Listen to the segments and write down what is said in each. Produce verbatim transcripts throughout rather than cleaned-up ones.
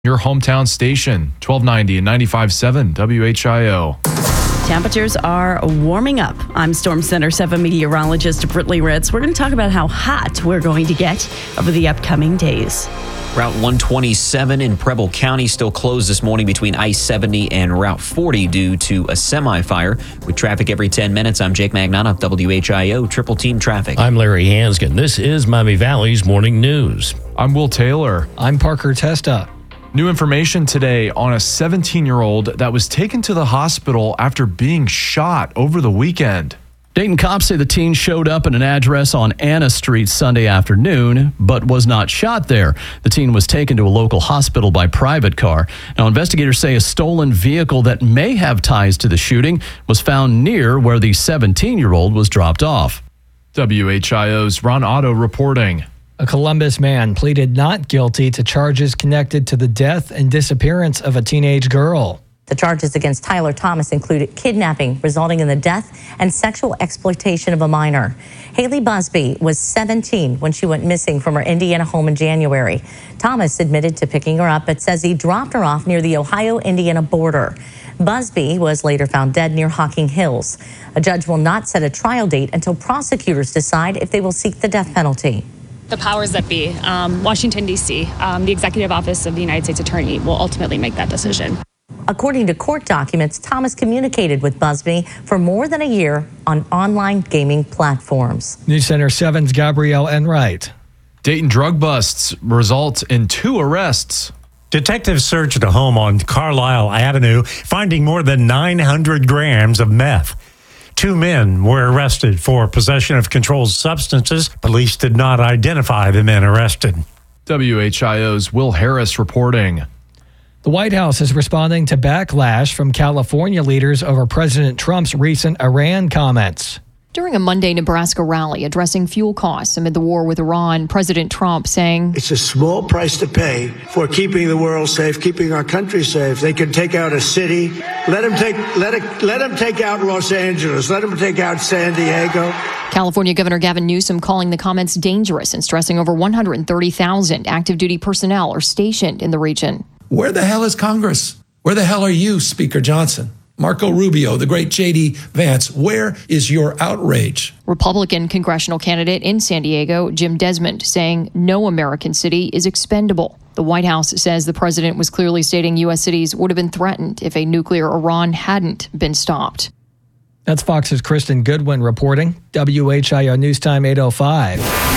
Your hometown station, twelve ninety and ninety-five point seven W H I O. Temperatures are warming up. I'm Storm Center seven meteorologist Brittany Ritz. We're going to talk about how hot we're going to get over the upcoming days. Route one twenty-seven in Preble County still closed this morning between I seventy and Route forty due to a semi-fire. With traffic every ten minutes, I'm Jake Magnana, W H I O Triple Team Traffic. I'm Larry Hanskin. This is Miami Valley's Morning News. I'm Will Taylor. I'm Parker Testa. New information today on a seventeen-year-old that was taken to the hospital after being shot over the weekend. Dayton cops say the teen showed up at an address on Anna Street Sunday afternoon, but was not shot there. The teen was taken to a local hospital by private car. Now, investigators say a stolen vehicle that may have ties to the shooting was found near where the seventeen-year-old was dropped off. W H I O's Ron Otto reporting. A Columbus man pleaded not guilty to charges connected to the death and disappearance of a teenage girl. The charges against Tyler Thomas included kidnapping resulting in the death and sexual exploitation of a minor. Haley Busby was seventeen when she went missing from her Indiana home in January. Thomas admitted to picking her up, but says he dropped her off near the Ohio-Indiana border. Busby was later found dead near Hocking Hills. A judge will not set a trial date until prosecutors decide if they will seek the death penalty. The powers that be, um, Washington, D C, um, the Executive Office of the United States Attorney will ultimately make that decision. According to court documents, Thomas communicated with Busby for more than a year on online gaming platforms. News Center seven's Gabrielle Enright. Dayton drug busts result in two arrests. Detectives searched a home on Carlisle Avenue, finding more than nine hundred grams of meth. Two men were arrested for possession of controlled substances. Police did not identify the men arrested. W H I O's Will Harris reporting. The White House is responding to backlash from California leaders over President Trump's recent Iran comments. During a Monday Nebraska rally addressing fuel costs amid the war with Iran, President Trump saying, "It's a small price to pay for keeping the world safe, keeping our country safe. They can take out a city. Let them take let it, let them take out Los Angeles. Let them take out San Diego." California Governor Gavin Newsom calling the comments dangerous and stressing over one hundred thirty thousand active duty personnel are stationed in the region. Where the hell is Congress? Where the hell are you, Speaker Johnson? Marco Rubio, the great J D Vance, where is your outrage? Republican congressional candidate in San Diego, Jim Desmond, saying no American city is expendable. The White House says the president was clearly stating U S cities would have been threatened if a nuclear Iran hadn't been stopped. That's Fox's Kristen Goodwin reporting. W H I O News Time eight oh five.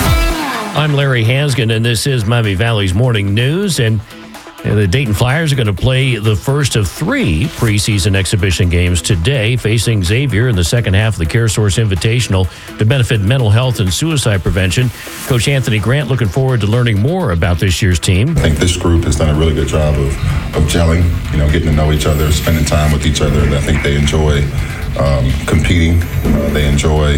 I'm Larry Hanskin, and this is Miami Valley's Morning News. And the Dayton Flyers are going to play the first of three preseason exhibition games today, facing Xavier in the second half of the CareSource Invitational to benefit mental health and suicide prevention. Coach Anthony Grant looking forward to learning more about this year's team. I think this group has done a really good job of, of gelling, you know, getting to know each other, spending time with each other. And I think they enjoy um, competing. Uh, they enjoy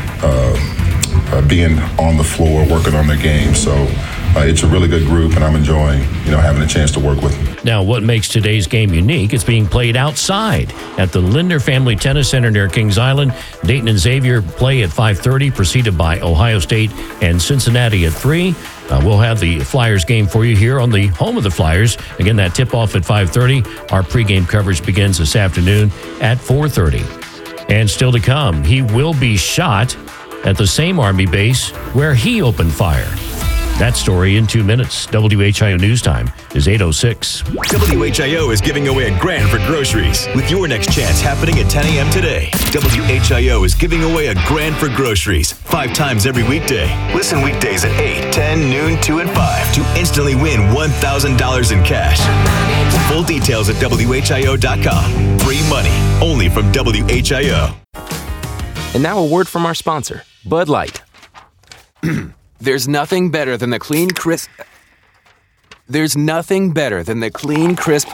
uh, uh, being on the floor, working on their game. So Uh, it's a really good group, and I'm enjoying, you know, having a chance to work with them. Now, what makes today's game unique? It's being played outside at the Linder Family Tennis Center near Kings Island. Dayton and Xavier play at five thirty, preceded by Ohio State and Cincinnati at three. Uh, we'll have the Flyers game for you here on the home of the Flyers. Again, that tip-off at five thirty. Our pregame coverage begins this afternoon at four thirty. And still to come, he will be shot at the same Army base where he opened fire. That story in two minutes. W H I O News Time is eight oh six. W H I O is giving away a grand for groceries with your next chance happening at ten a.m. today. W H I O is giving away a grand for groceries five times every weekday. Listen weekdays at eight, ten, noon, two, and five to instantly win one thousand dollars in cash. Full details at W H I O dot com. Free money only from W H I O. And now a word from our sponsor, Bud Light. There's nothing better than the clean, crisp... There's nothing better than the clean, crisp...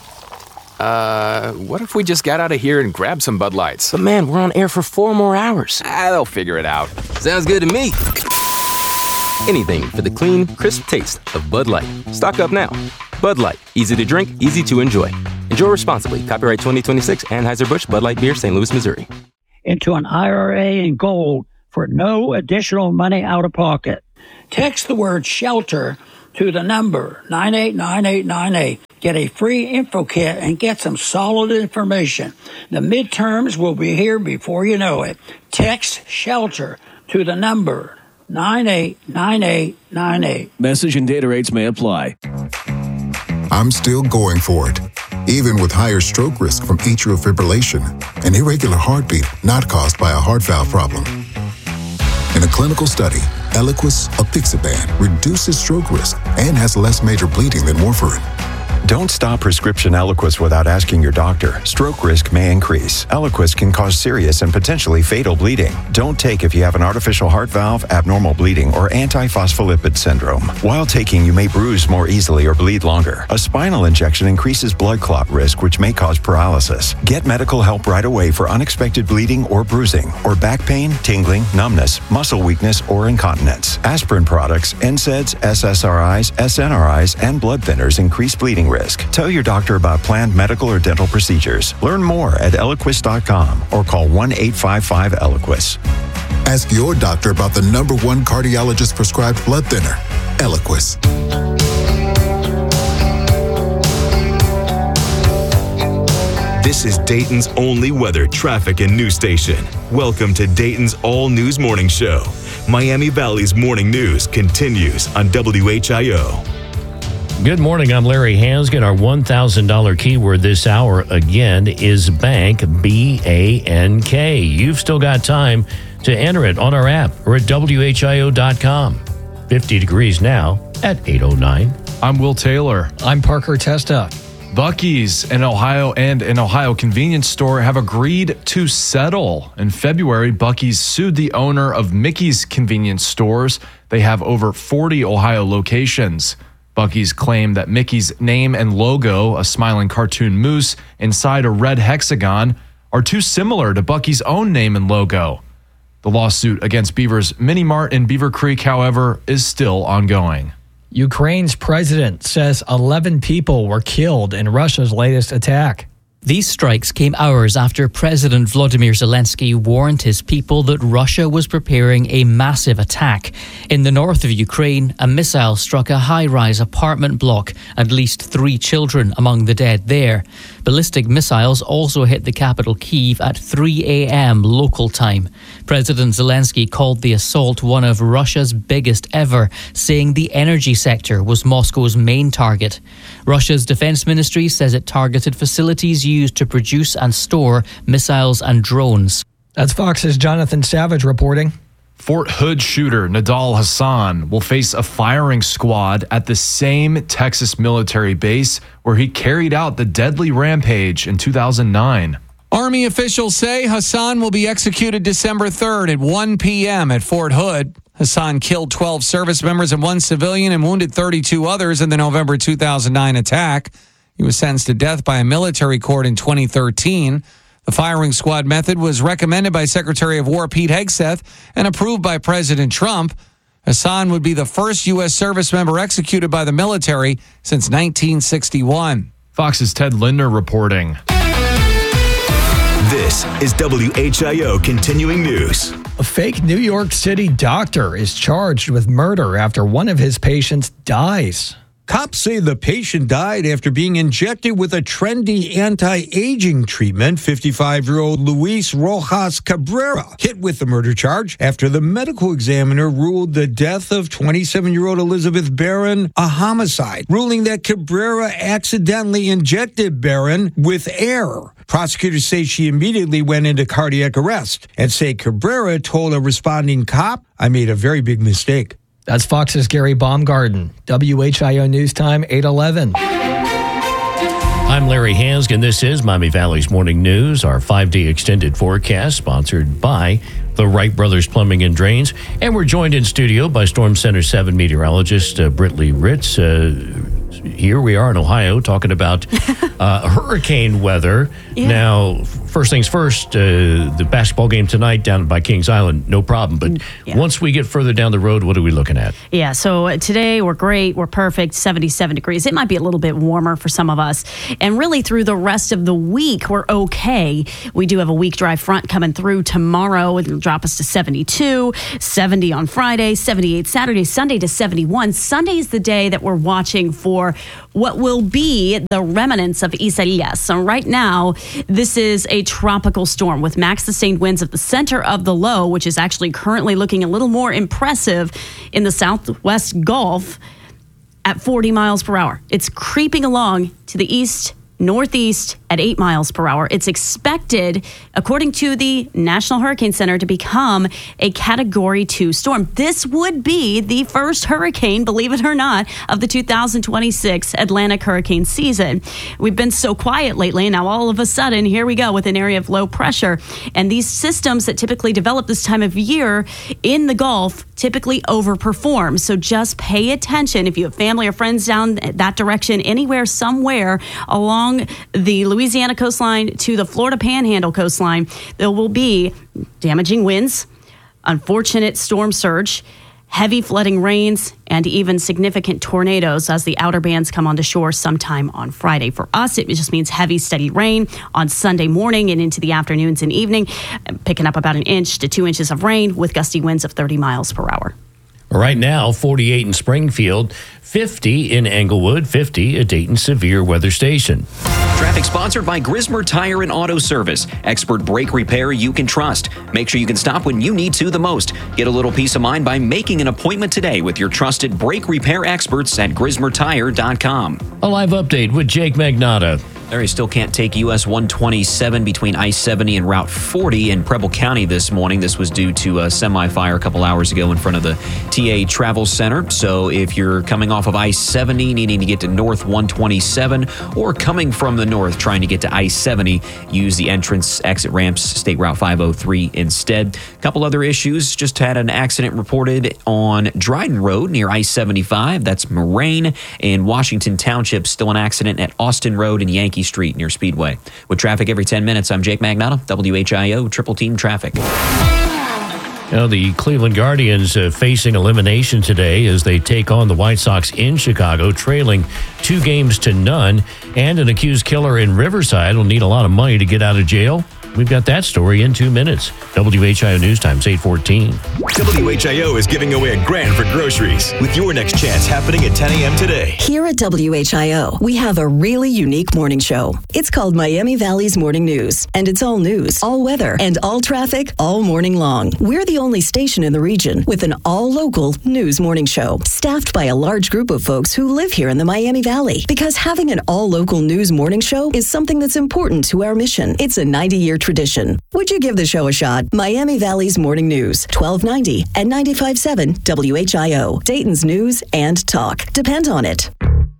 Uh, what if we just got out of here and grabbed some Bud Lights? But man, we're on air for four more hours. Ah, they'll figure it out. Sounds good to me. Anything for the clean, crisp taste of Bud Light. Stock up now. Bud Light. Easy to drink, easy to enjoy. Enjoy responsibly. Copyright twenty twenty-six, Anheuser-Busch Bud Light Beer, Saint Louis, Missouri. Into an I R A in gold for no additional money out of pocket. Text the word SHELTER to the number nine eight nine eight nine eight. Get a free info kit and get some solid information. The midterms will be here before you know it. Text SHELTER to the number nine eight nine eight nine eight. Message and data rates may apply. I'm still going for it, even with higher stroke risk from atrial fibrillation, an irregular heartbeat not caused by a heart valve problem. In a clinical study, Eliquis apixaban reduces stroke risk and has less major bleeding than warfarin. Don't stop prescription Eliquis without asking your doctor. Stroke risk may increase. Eliquis can cause serious and potentially fatal bleeding. Don't take if you have an artificial heart valve, abnormal bleeding, or antiphospholipid syndrome. While taking, you may bruise more easily or bleed longer. A spinal injection increases blood clot risk, which may cause paralysis. Get medical help right away for unexpected bleeding or bruising, or back pain, tingling, numbness, muscle weakness, or incontinence. Aspirin products, N SAIDs, S S R Is, S N R Is, and blood thinners increase bleeding risk. Tell your doctor about planned medical or dental procedures. Learn more at Eliquis dot com or call one eight five five Eliquis. Ask your doctor about the number one cardiologist prescribed blood thinner, Eliquis. This is Dayton's only weather, traffic, and news station. Welcome to Dayton's All News Morning Show. Miami Valley's morning news continues on W H I O. Good morning. I'm Larry Hansgen. Our one thousand dollars keyword this hour, again, is bank, B A N K. You've still got time to enter it on our app or at W H I O dot com. fifty degrees now at eight oh nine. I'm Will Taylor. I'm Parker Testa. Buc-ee's in Ohio and an Ohio convenience store have agreed to settle. In February, Buc-ee's sued the owner of Mickey's convenience stores. They have over forty Ohio locations. Buc-ee's claim that Mickey's name and logo, a smiling cartoon moose inside a red hexagon, are too similar to Buc-ee's own name and logo. The lawsuit against Beaver's Mini Mart in Beaver Creek, however, is still ongoing. Ukraine's president says eleven people were killed in Russia's latest attack. These strikes came hours after President Volodymyr Zelensky warned his people that Russia was preparing a massive attack. In the north of Ukraine, a missile struck a high-rise apartment block, at least three children among the dead there. Ballistic missiles also hit the capital Kyiv at three a.m. local time. President Zelensky called the assault one of Russia's biggest ever, saying the energy sector was Moscow's main target. Russia's defense ministry says it targeted facilities used to produce and store missiles and drones. That's Fox's Jonathan Savage reporting. Fort Hood shooter Nadal Hassan will face a firing squad at the same Texas military base where he carried out the deadly rampage in two thousand nine. Army officials say Hassan will be executed December third at one p.m. at Fort Hood. Hassan killed twelve service members and one civilian and wounded thirty-two others in the November two thousand nine attack. He was sentenced to death by a military court in twenty thirteen. The firing squad method was recommended by Secretary of War Pete Hegseth and approved by President Trump. Hassan would be the first U S service member executed by the military since nineteen sixty-one. Fox's Ted Linder reporting. This is W H I O Continuing News. A fake New York City doctor is charged with murder after one of his patients dies. Cops say the patient died after being injected with a trendy anti-aging treatment. fifty-five-year-old Luis Rojas Cabrera hit with the murder charge after the medical examiner ruled the death of twenty-seven-year-old Elizabeth Barron a homicide, ruling that Cabrera accidentally injected Barron with air. Prosecutors say she immediately went into cardiac arrest and say Cabrera told a responding cop, "I made a very big mistake." That's Fox's Gary Baumgarten. W H I O News Time, eight eleven. I'm Larry Hansgen. This is Miami Valley's Morning News, our five-day extended forecast, sponsored by the Wright Brothers Plumbing and Drains. And we're joined in studio by Storm Center seven meteorologist uh, Britley Ritz. Uh, here we are in Ohio talking about uh, hurricane weather. Yeah. Now, first things first, uh, the basketball game tonight down by Kings Island, no problem. But Yeah. once we get further down the road, what are we looking at? Yeah, so uh, today we're great. We're perfect, seventy-seven degrees. It might be a little bit warmer for some of us. And really through the rest of the week, we're okay. We do have a weak dry front coming through tomorrow. It'll drop us to seventy-two, seventy on Friday, seventy-eight Saturday, Sunday to seventy-one. Sunday is the day that we're watching for what will be the remnants of Isaias. So right now, this is a tropical storm with max sustained winds at the center of the low, which is actually currently looking a little more impressive in the southwest Gulf at forty miles per hour. It's creeping along to the east, northeast at eight miles per hour. It's expected, according to the National Hurricane Center, to become a Category two storm. This would be the first hurricane, believe it or not, of the two thousand twenty-six Atlantic hurricane season. We've been so quiet lately, and now all of a sudden, here we go with an area of low pressure. And these systems that typically develop this time of year in the Gulf typically overperform. So just pay attention. If you have family or friends down that direction, anywhere, somewhere along the Louisiana coastline to the Florida Panhandle coastline, there will be damaging winds, unfortunate storm surge, heavy flooding rains, and even significant tornadoes as the outer bands come onto shore sometime on Friday. For us, it just means heavy, steady rain on Sunday morning and into the afternoons and evening, picking up about an inch to two inches of rain with gusty winds of thirty miles per hour. Right now, forty-eight in Springfield, fifty in Englewood, fifty at Dayton Severe Weather Station. Traffic sponsored by Grismer Tire and Auto Service. Expert brake repair you can trust. Make sure you can stop when you need to the most. Get a little peace of mind by making an appointment today with your trusted brake repair experts at grismer tire dot com. A live update with Jake Magnotta. Larry still can't take U S one twenty-seven between I seventy and Route forty in Preble County this morning. This was due to a semi-fire a couple hours ago in front of the T A Travel Center. So if you're coming off of I seventy, needing to get to North one twenty-seven, or coming from the north trying to get to I seventy, use the entrance exit ramps, State Route five oh three instead. A couple other issues. Just had an accident reported on Dryden Road near I seventy-five. That's Moraine. In Washington Township, still an accident at Austin Road and Yankee Street near Speedway. With traffic every ten minutes, I'm Jake Magnotta, W H I O Triple Team Traffic. Now, the Cleveland Guardians uh, facing elimination today as they take on the White Sox in Chicago, trailing two games to none. And an accused killer in Riverside will need a lot of money to get out of jail. We've got that story in two minutes. W H I O News Time's eight fourteen. W H I O is giving away a grand for groceries with your next chance happening at ten a.m. today. Here at W H I O, we have a really unique morning show. It's called Miami Valley's Morning News, and it's all news, all weather, and all traffic all morning long. We're the only station in the region with an all-local news morning show, staffed by a large group of folks who live here in the Miami Valley. Because having an all-local news morning show is something that's important to our mission. It's a ninety-year tradition. Would you give the show a shot? Miami Valley's Morning News, twelve ninety and ninety-five point seven W H I O. Dayton's news and talk. Depend on it.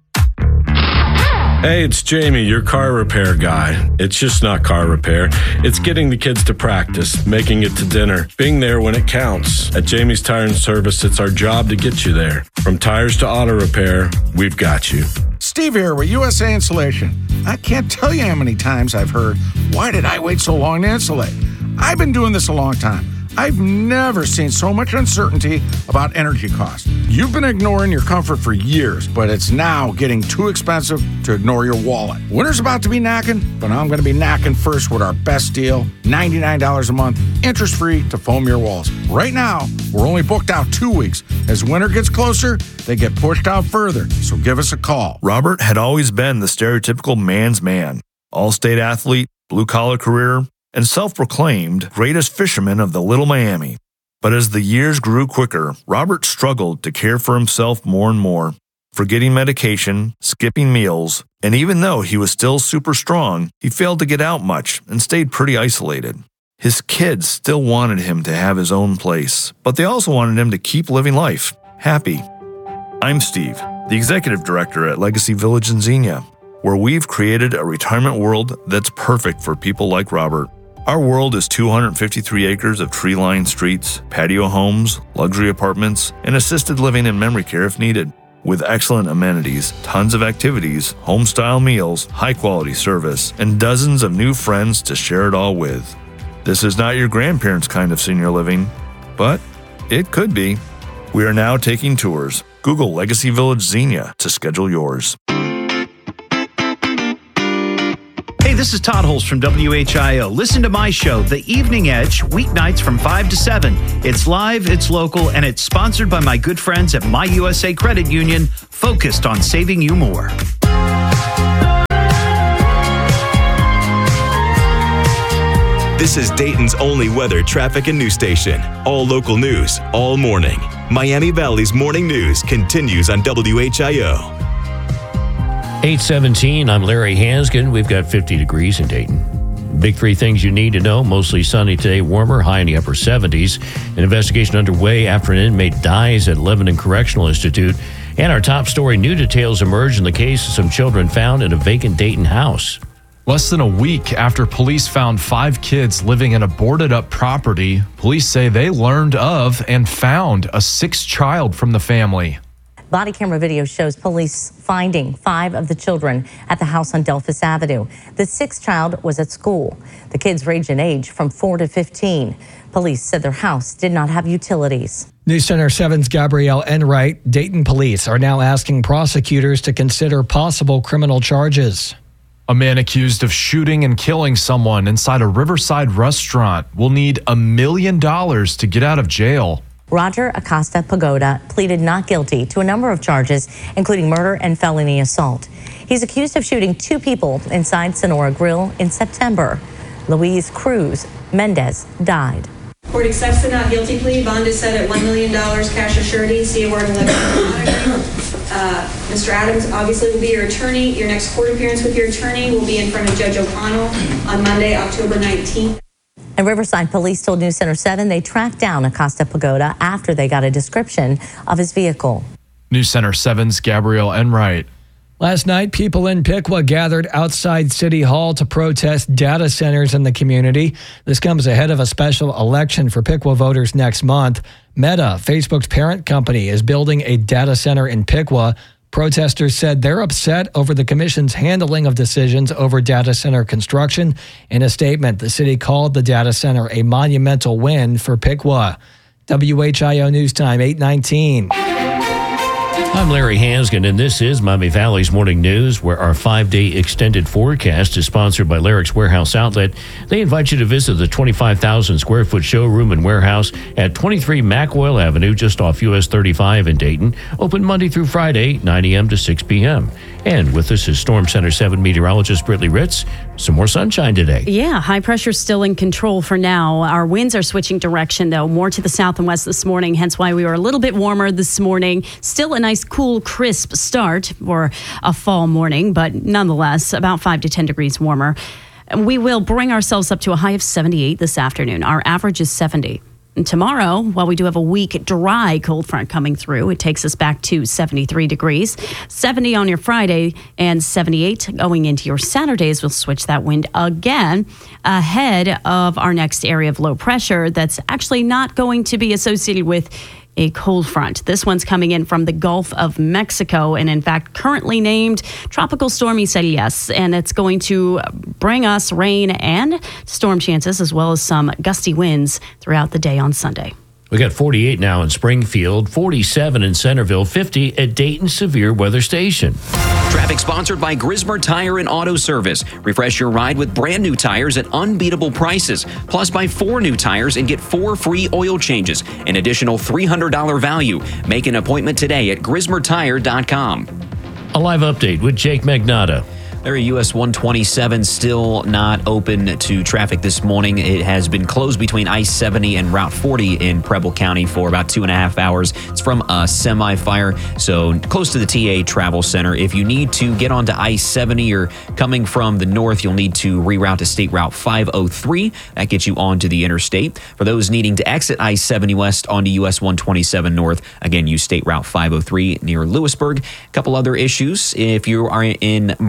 Hey, it's Jamie, your car repair guy. It's just not car repair. It's getting the kids to practice, making it to dinner, being there when it counts. At Jamie's Tire and Service, it's our job to get you there. From tires to auto repair, we've got you. Steve here with U S A Insulation. I can't tell you how many times I've heard, why did I wait so long to insulate? I've been doing this a long time. I've never seen so much uncertainty about energy costs. You've been ignoring your comfort for years, but it's now getting too expensive to ignore your wallet. Winter's about to be knocking, but I'm going to be knocking first with our best deal, ninety-nine dollars a month, interest-free to foam your walls. Right now, we're only booked out two weeks. As winter gets closer, they get pushed out further, so give us a call. Robert had always been the stereotypical man's man. All-state athlete, blue-collar career, and self-proclaimed greatest fisherman of the Little Miami. But as the years grew quicker, Robert struggled to care for himself more and more, forgetting medication, skipping meals, and even though he was still super strong, he failed to get out much and stayed pretty isolated. His kids still wanted him to have his own place, but they also wanted him to keep living life, happy. I'm Steve, the executive director at Legacy Village in Xenia, where we've created a retirement world that's perfect for people like Robert. Our world is two hundred fifty-three acres of tree-lined streets, patio homes, luxury apartments, and assisted living and memory care if needed. with excellent amenities, tons of activities, home-style meals, high-quality service, and dozens of new friends to share it all with. This is not your grandparents' kind of senior living, but it could be. We are now taking tours. Google Legacy Village Xenia to schedule yours. Hey, this is Todd Holst from W H I O. Listen to my show, The Evening Edge, weeknights from five to seven. It's live, it's local, and it's sponsored by my good friends at My U S A Credit Union, focused on saving you more. This is Dayton's only weather, traffic, and news station. All local news, all morning. Miami Valley's morning news continues on W H I O. eight seventeen, I'm Larry Hansgen. We've got fifty degrees in Dayton. Big three things you need to know. Mostly sunny today, warmer, high in the upper seventies. An investigation underway after an inmate dies at Lebanon Correctional Institute. And our top story, new details emerge in the case of some children found in a vacant Dayton house. Less than a week after police found five kids living in a boarded-up property, police say they learned of and found a sixth child from the family. Body camera video shows police finding five of the children at the house on Delphus Avenue. The sixth child was at school. The kids range in age from four to fifteen. Police said their house did not have utilities. News Center seven's Gabrielle Enright. Dayton police are now asking prosecutors to consider possible criminal charges. A man accused of shooting and killing someone inside a Riverside restaurant will need a million dollars to get out of jail. Roger Acosta Pagoda pleaded not guilty to a number of charges, including murder and felony assault. He's accused of shooting two people inside Sonora Grill in September. Luis Cruz Mendez died. Court accepts the not guilty plea. Bond is set at one million dollars cash or surety. See award and letter. Uh, Mister Adams obviously will be your attorney. Your next court appearance with your attorney will be in front of Judge O'Connell on Monday, October nineteenth. And Riverside police told News Center seven they tracked down Acosta Pagoda after they got a description of his vehicle. News Center seven's Gabrielle Enright. Last night, people in Piqua gathered outside City Hall to protest data centers in the community. This comes ahead of a special election for Piqua voters next month. Meta, Facebook's parent company, is building a data center in Piqua. Protesters said they're upset over the commission's handling of decisions over data center construction. In a statement, the city called the data center a monumental win for Piqua. W H I O News Time, eight nineteen. I'm Larry Hansgen, and this is Miami Valley's Morning News, where our five-day extended forecast is sponsored by Larrick's Warehouse Outlet. They invite you to visit the twenty-five thousand square foot showroom and warehouse at twenty-three Macwell Avenue, just off U S thirty-five in Dayton. Open Monday through Friday, nine a.m. to six p.m. And with us is Storm Center seven meteorologist Brittany Ritz. Some more sunshine today. Yeah, high pressure still in control for now. Our winds are switching direction, though, more to the south and west this morning, hence why we were a little bit warmer this morning. Still a nice, cool, crisp start for a fall morning, but nonetheless, about five to ten degrees warmer. We will bring ourselves up to a high of seventy-eight this afternoon. Our average is seventy. And tomorrow, while we do have a weak, dry cold front coming through, it takes us back to seventy-three degrees. seventy on your Friday and seventy-eight going into your Saturdays. We'll switch that wind again ahead of our next area of low pressure that's actually not going to be associated with a cold front. This one's coming in from the Gulf of Mexico and, in fact, currently named Tropical Storm Isaias. And it's going to bring us rain and storm chances, as well as some gusty winds throughout the day on Sunday. We got forty-eight now in Springfield, forty-seven in Centerville, fifty at Dayton Severe Weather Station. Traffic sponsored by Grismer Tire and Auto Service. Refresh your ride with brand new tires at unbeatable prices. Plus, buy four new tires and get four free oil changes. An additional three hundred dollars value. Make an appointment today at grismer tire dot com. A live update with Jake Magnata. Area U S one twenty-seven still not open to traffic this morning. It has been closed between I seventy and Route forty in Preble County for about two and a half hours. It's from a semi-fire, so close to the T A Travel Center. If you need to get onto I seventy or coming from the north, you'll need to reroute to State Route five oh three. That gets you onto the interstate. For those needing to exit I seventy west onto U S one twenty-seven north, again, use State Route five oh three near Lewisburg. A couple other issues. If you are in Moraine,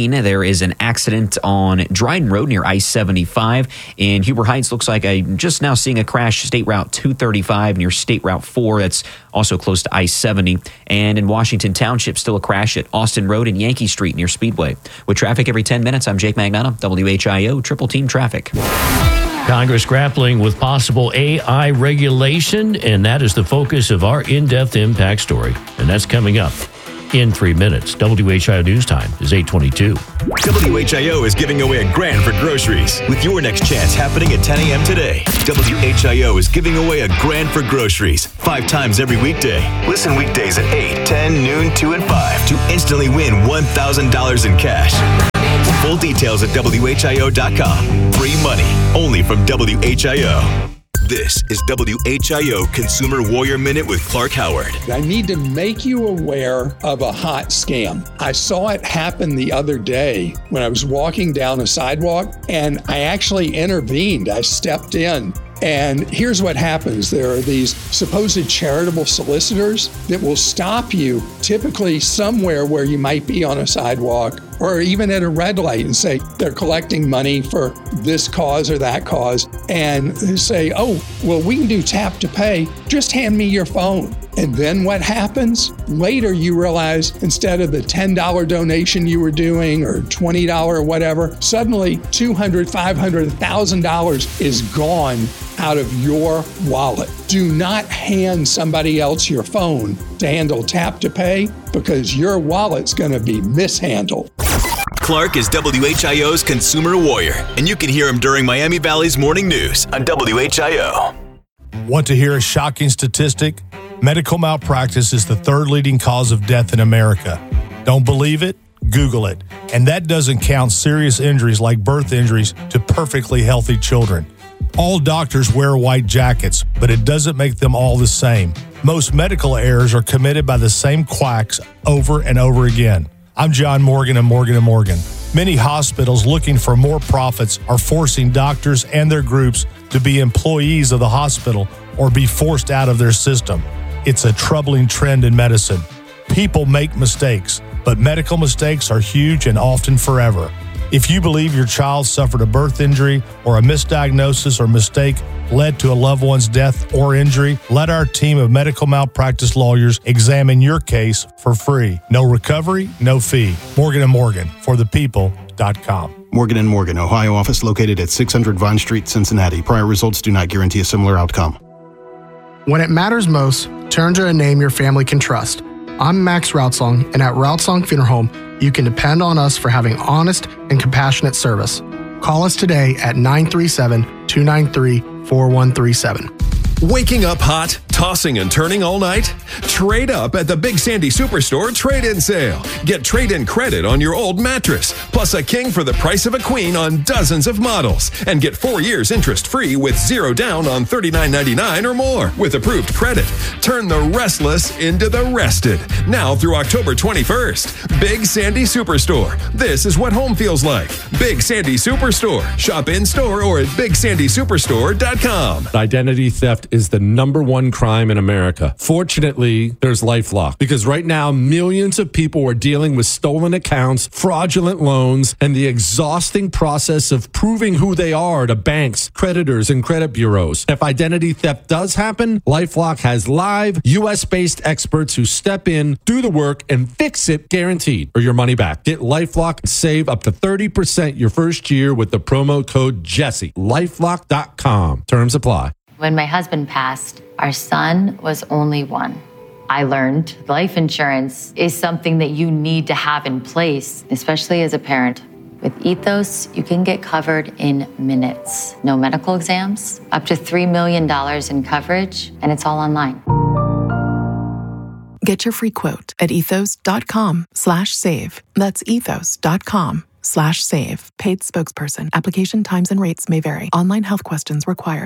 Queen, there is an accident on Dryden Road near I seventy-five. In Huber Heights, looks like I'm just now seeing a crash, State Route two thirty-five near State Route four. That's also close to I seventy. And in Washington Township, still a crash at Austin Road and Yankee Street near Speedway. With traffic every ten minutes, I'm Jake Magnano, W H I O Triple Team Traffic. Congress grappling with possible A I regulation, and that is the focus of our in-depth impact story. And that's coming up in three minutes. W H I O News Time is eight twenty-two. W H I O is giving away a grand for groceries with your next chance happening at ten a.m. today. W H I O is giving away a grand for groceries five times every weekday. Listen weekdays at eight, ten, noon, two, and five to instantly win one thousand dollars in cash. Full details at W H I O dot com. Free money only from W H I O. This is W H I O Consumer Warrior Minute with Clark Howard. I need to make you aware of a hot scam. I saw it happen the other day when I was walking down a sidewalk, and I actually intervened. I stepped in. And here's what happens. There are these supposed charitable solicitors that will stop you typically somewhere where you might be on a sidewalk or even at a red light and say they're collecting money for this cause or that cause, and say, oh, well, we can do tap to pay. Just hand me your phone. And then what happens? Later you realize instead of the ten dollars donation you were doing or twenty dollars or whatever, suddenly two hundred dollars, five hundred dollars, one thousand dollars is gone out of your wallet. Do not hand somebody else your phone to handle tap to pay, because your wallet's going to be mishandled. Clark is W H I O's Consumer Warrior, and you can hear him during Miami Valley's Morning News on W H I O. Want to hear a shocking statistic? Medical malpractice is the third leading cause of death in America. Don't believe it? Google it. And that doesn't count serious injuries like birth injuries to perfectly healthy children. All doctors wear white jackets, but it doesn't make them all the same. Most medical errors are committed by the same quacks over and over again. I'm John Morgan of Morgan and Morgan. Many hospitals looking for more profits are forcing doctors and their groups to be employees of the hospital or be forced out of their system. It's a troubling trend in medicine. People make mistakes, but medical mistakes are huge and often forever. If you believe your child suffered a birth injury or a misdiagnosis or mistake led to a loved one's death or injury, let our team of medical malpractice lawyers examine your case for free. No recovery, no fee. Morgan and Morgan, for the people dot com. Morgan and Morgan, Ohio office located at six hundred Vine Street, Cincinnati. Prior results do not guarantee a similar outcome. When it matters most, turn to a name your family can trust. I'm Max Routsong, and at Routsong Funeral Home, you can depend on us for having honest and compassionate service. Call us today at nine three seven, two nine three, four one three seven. Waking up hot, tossing and turning all night? Trade up at the Big Sandy Superstore trade-in sale. Get trade-in credit on your old mattress, plus a king for the price of a queen on dozens of models. And get four years interest-free with zero down on thirty-nine ninety-nine or more with approved credit. Turn the restless into the rested. Now through October twenty-first. Big Sandy Superstore. This is what home feels like. Big Sandy Superstore. Shop in-store or at big sandy superstore dot com. Identity theft is the number one crime in America. Fortunately, there's LifeLock, because right now millions of people are dealing with stolen accounts, fraudulent loans, and the exhausting process of proving who they are to banks, creditors, and credit bureaus. If identity theft does happen, LifeLock has live U S-based experts who step in, do the work, and fix it guaranteed, or your money back. Get LifeLock and save up to thirty percent your first year with the promo code Jesse. lifelock dot com. Terms apply. When my husband passed, our son was only one. I learned life insurance is something that you need to have in place, especially as a parent. With Ethos, you can get covered in minutes. No medical exams, up to three million dollars in coverage, and it's all online. Get your free quote at ethos.com slash save. That's ethos.com slash save. Paid spokesperson. Application times and rates may vary. Online health questions required.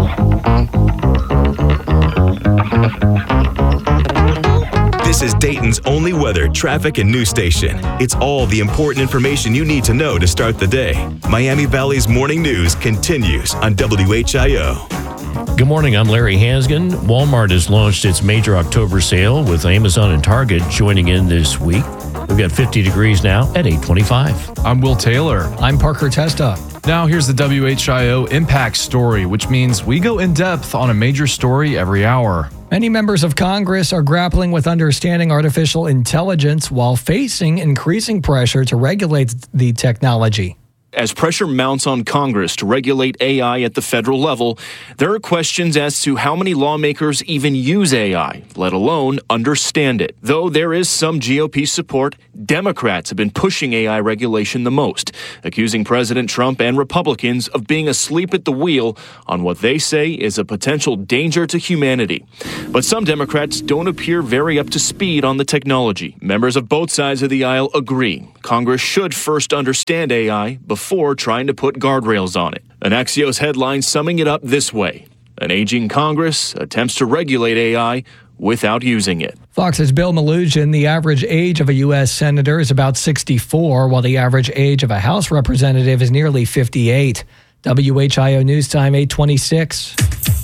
This is Dayton's only weather, traffic, and news station. It's all the important information you need to know to start the day. Miami Valley's Morning News continues on W H I O. Good morning, I'm Larry Hansgen. Walmart has launched its major October sale with Amazon and Target joining in this week. We've got fifty degrees now at eight twenty-five. I'm Will Taylor. I'm Parker Testa. Now here's the W H I O Impact Story, which means we go in depth on a major story every hour. Many members of Congress are grappling with understanding artificial intelligence while facing increasing pressure to regulate the technology. As pressure mounts on Congress to regulate A I at the federal level, there are questions as to how many lawmakers even use A I, let alone understand it. Though there is some G O P support, Democrats have been pushing A I regulation the most, accusing President Trump and Republicans of being asleep at the wheel on what they say is a potential danger to humanity. But some Democrats don't appear very up to speed on the technology. Members of both sides of the aisle agree Congress should first understand A I before Before trying to put guardrails on it. An Axios headline summing it up this way: an aging Congress attempts to regulate A I without using it. Fox's Bill Malugin, the average age of a U S senator is about sixty-four, while the average age of a House representative is nearly fifty-eight. W H I O News Time, eight twenty-six.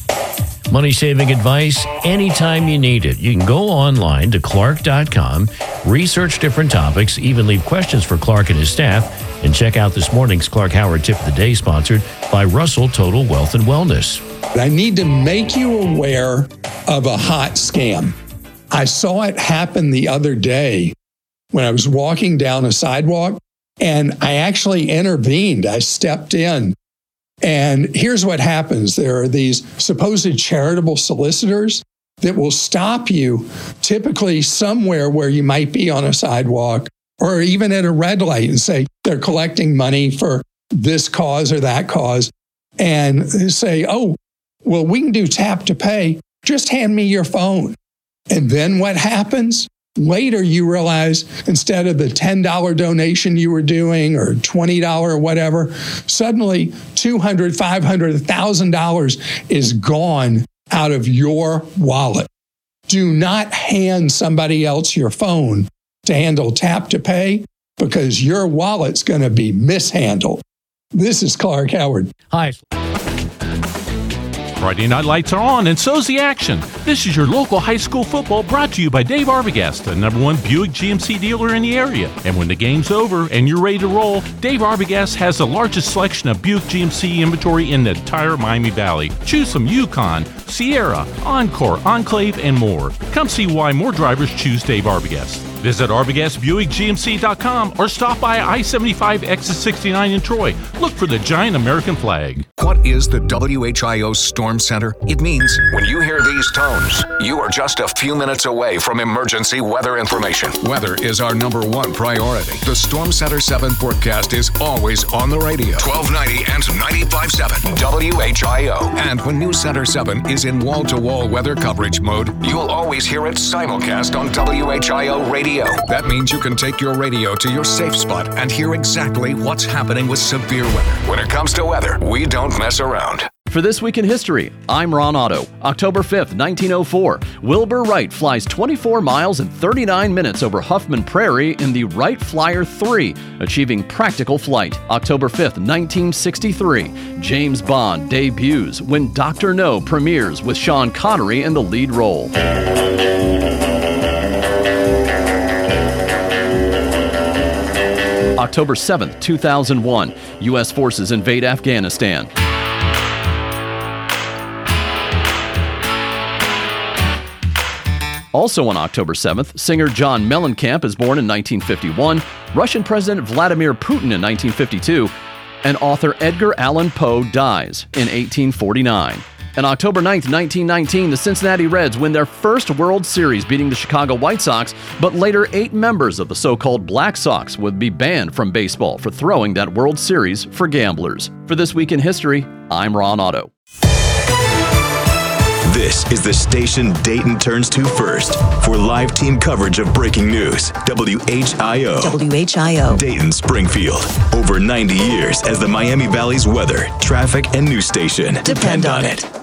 Money-saving advice anytime you need it. You can go online to Clark dot com, research different topics, even leave questions for Clark and his staff, and check out this morning's Clark Howard Tip of the Day, sponsored by Russell Total Wealth and Wellness. I need to make you aware of a hot scam. I saw it happen the other day when I was walking down a sidewalk, and I actually intervened. I stepped in. And here's what happens. There are these supposed charitable solicitors that will stop you typically somewhere where you might be on a sidewalk or even at a red light and say they're collecting money for this cause or that cause, and say, oh, well, we can do tap to pay. Just hand me your phone. And then what happens? Later, you realize instead of the ten dollars donation you were doing or twenty dollars or whatever, suddenly two hundred dollars, five hundred dollars, one thousand dollars is gone out of your wallet. Do not hand somebody else your phone to handle tap to pay, because your wallet's going to be mishandled. This is Clark Howard. Hi. Friday night lights are on, and so's the action. This is your local high school football, brought to you by Dave Arbogast, the number one Buick G M C dealer in the area. And when the game's over and you're ready to roll, Dave Arbogast has the largest selection of Buick G M C inventory in the entire Miami Valley. Choose from Yukon, Sierra, Encore, Enclave, and more. Come see why more drivers choose Dave Arbogast. Visit Arbogast Buick G M C dot com or stop by I seventy-five exit sixty-nine in Troy. Look for the giant American flag. What is the W H I O Storm Center? It means when you hear these tones, you are just a few minutes away from emergency weather information. Weather is our number one priority. The Storm Center seven forecast is always on the radio. twelve ninety and ninety-five point seven W H I O. And when News Center seven is in wall-to-wall weather coverage mode, you'll always hear it simulcast on W H I O radio. That means you can take your radio to your safe spot and hear exactly what's happening with severe weather. When it comes to weather, we don't mess around. For This Week in History, I'm Ron Otto. October fifth, nineteen oh four, Wilbur Wright flies twenty-four miles and thirty-nine minutes over Huffman Prairie in the Wright Flyer three, achieving practical flight. October fifth, nineteen sixty-three, James Bond debuts when Doctor No premieres with Sean Connery in the lead role. October seventh, two thousand one, U S forces invade Afghanistan. Also on October seventh, singer John Mellencamp is born in nineteen fifty-one, Russian President Vladimir Putin in nineteen fifty-two, and author Edgar Allan Poe dies in eighteen forty-nine. On October ninth, nineteen nineteen, the Cincinnati Reds win their first World Series, beating the Chicago White Sox, but later eight members of the so-called Black Sox would be banned from baseball for throwing that World Series for gamblers. For This Week in History, I'm Ron Otto. This is the station Dayton turns to first for live team coverage of breaking news. W H I O. W H I O. Dayton, Springfield. Over ninety years as the Miami Valley's weather, traffic, and news station. Depend on it.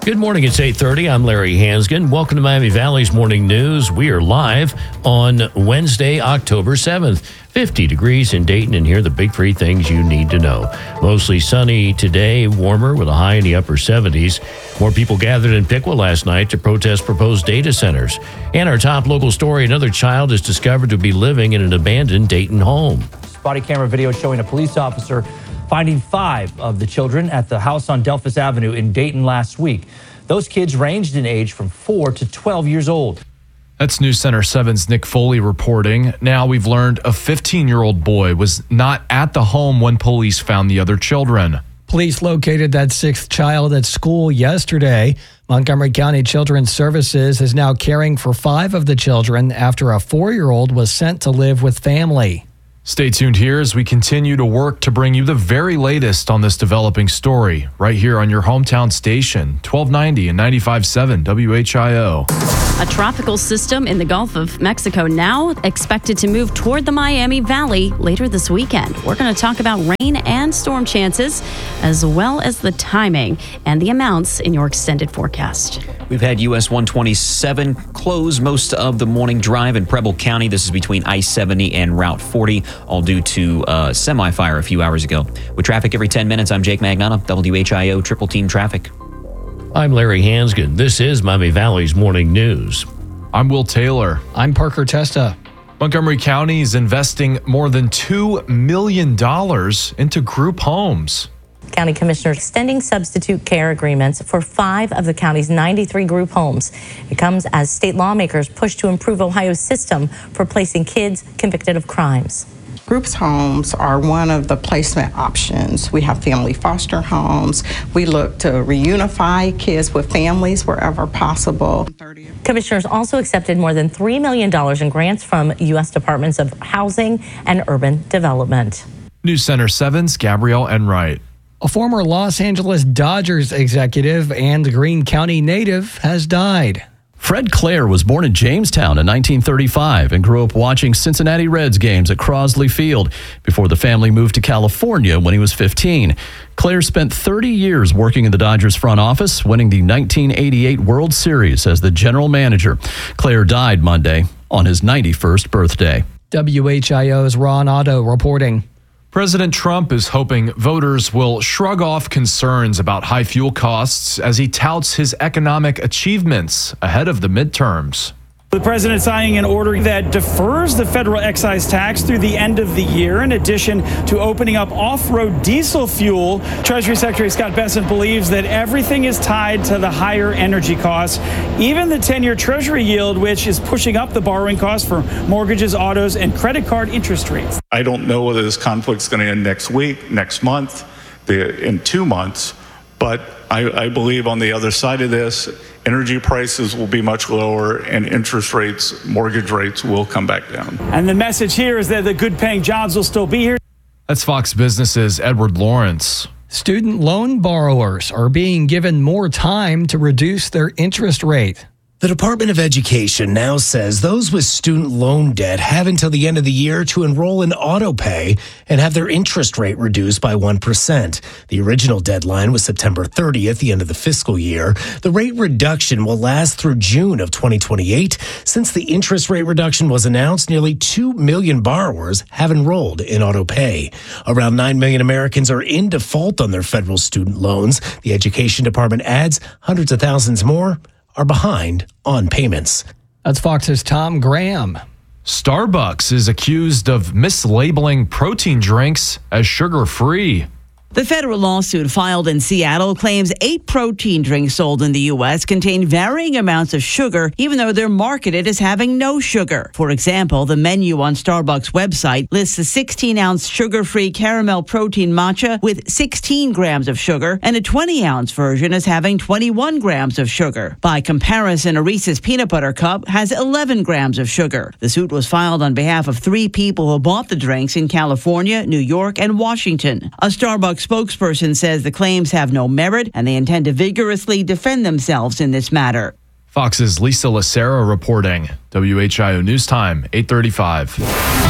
Good morning. It's eight thirty. I'm Larry Hansgen. Welcome to Miami Valley's Morning News. We are live on Wednesday, October seventh. fifty degrees in Dayton, and here are the big three things you need to know. Mostly sunny today, warmer with a high in the upper seventies. More people gathered in Piqua last night to protest proposed data centers. And our top local story, another child is discovered to be living in an abandoned Dayton home. Body camera video showing a police officer finding five of the children at the house on Delphus Avenue in Dayton last week. Those kids ranged in age from four to twelve years old. That's News Center seven's Nick Foley reporting. Now we've learned a fifteen-year-old boy was not at the home when police found the other children. Police located that sixth child at school yesterday. Montgomery County Children's Services is now caring for five of the children after a four-year-old was sent to live with family. Stay tuned here as we continue to work to bring you the very latest on this developing story right here on your hometown station, twelve ninety and ninety-five point seven W H I O. A tropical system in the Gulf of Mexico now expected to move toward the Miami Valley later this weekend. We're going to talk about rain and storm chances, as well as the timing and the amounts in your extended forecast. We've had U S one twenty-seven close most of the morning drive in Preble County. This is between I seventy and Route forty, all due to uh, semi-fire a few hours ago. With traffic every ten minutes, I'm Jake Magnana, W H I O Triple Team Traffic. I'm Larry Hansgen. This is Miami Valley's Morning News. I'm Will Taylor. I'm Parker Testa. Montgomery County is investing more than two million dollars into group homes. County Commissioner extending substitute care agreements for five of the county's ninety-three group homes. It comes as state lawmakers push to improve Ohio's system for placing kids convicted of crimes. Groups homes are one of the placement options. We have family foster homes. We look to reunify kids with families wherever possible. Commissioners also accepted more than three million dollars in grants from U S Departments of Housing and Urban Development. News Center seven's Gabrielle Enright. A former Los Angeles Dodgers executive and Greene County native has died. Fred Clare was born in Jamestown in nineteen thirty-five and grew up watching Cincinnati Reds games at Crosley Field before the family moved to California when he was fifteen. Clare spent thirty years working in the Dodgers front office, winning the nineteen eighty-eight World Series as the general manager. Clare died Monday on his ninety-first birthday. W H I O's Ron Otto reporting. President Trump is hoping voters will shrug off concerns about high fuel costs as he touts his economic achievements ahead of the midterms. The president signing an order that defers the federal excise tax through the end of the year, in addition to opening up off-road diesel fuel. Treasury Secretary Scott Bessent believes that everything is tied to the higher energy costs, even the ten-year Treasury yield, which is pushing up the borrowing costs for mortgages, autos, and credit card interest rates. I don't know whether this conflict's going to end next week, next month, the, in two months, but I, I believe on the other side of this, energy prices will be much lower and interest rates, mortgage rates will come back down. And the message here is that the good paying jobs will still be here. That's Fox Business's Edward Lawrence. Student loan borrowers are being given more time to reduce their interest rate. The Department of Education now says those with student loan debt have until the end of the year to enroll in AutoPay and have their interest rate reduced by one percent. The original deadline was September thirtieth, the end of the fiscal year. The rate reduction will last through June of twenty twenty-eight. Since the interest rate reduction was announced, nearly two million borrowers have enrolled in AutoPay. Around nine million Americans are in default on their federal student loans. The Education Department adds hundreds of thousands more are behind on payments. That's Fox's Tom Graham. Starbucks is accused of mislabeling protein drinks as sugar-free. The federal lawsuit filed in Seattle claims eight protein drinks sold in the U S contain varying amounts of sugar, even though they're marketed as having no sugar. For example, the menu on Starbucks' website lists a sixteen-ounce sugar-free caramel protein matcha with sixteen grams of sugar and a twenty-ounce version as having twenty-one grams of sugar. By comparison, a Reese's peanut butter cup has eleven grams of sugar. The suit was filed on behalf of three people who bought the drinks in California, New York, and Washington. A Starbucks spokesperson says the claims have no merit and they intend to vigorously defend themselves in this matter. Fox's Lisa Lacera reporting. W H I O News Time, eight thirty-five.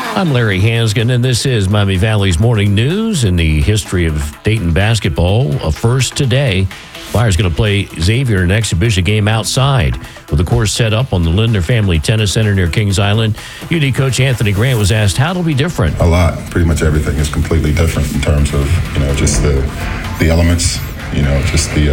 I'm Larry Hansgen, and this is Miami Valley's Morning News. In the history of Dayton basketball, a first today. Flyers going to play Xavier in an exhibition game outside with the course set up on the Lindner Family Tennis Center near Kings Island. U D coach Anthony Grant was asked how it'll be different. A lot. Pretty much everything is completely different in terms of, you know, just the the elements, you know, just the